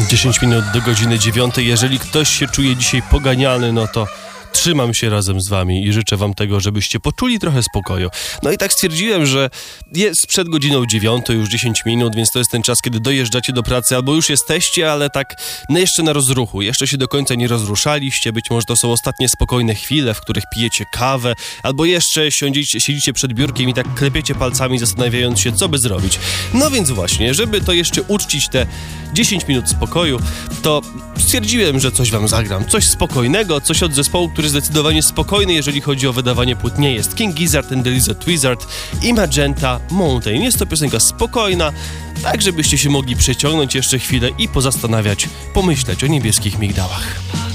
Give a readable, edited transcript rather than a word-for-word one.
10 minut do godziny 9. Jeżeli ktoś się czuje dzisiaj poganiany, no to trzymam się razem z wami i życzę wam tego, żebyście poczuli trochę spokoju. No i tak stwierdziłem, że jest przed godziną 9, już 10 minut, więc to jest ten czas, kiedy dojeżdżacie do pracy, albo już jesteście, ale tak jeszcze na rozruchu. Jeszcze się do końca nie rozruszaliście, być może to są ostatnie spokojne chwile, w których pijecie kawę, albo jeszcze siedzicie przed biurkiem i tak klepiecie palcami, zastanawiając się, co by zrobić. No więc właśnie, żeby to jeszcze uczcić te 10 minut spokoju, to stwierdziłem, że coś wam zagram. Coś spokojnego, coś od zespołu, który zdecydowanie spokojny, jeżeli chodzi o wydawanie płyt, nie jest. King Gizzard and the Lizard Wizard i Magenta Mountain. Jest to piosenka spokojna, tak żebyście się mogli przeciągnąć jeszcze chwilę i pozastanawiać, pomyśleć o niebieskich migdałach.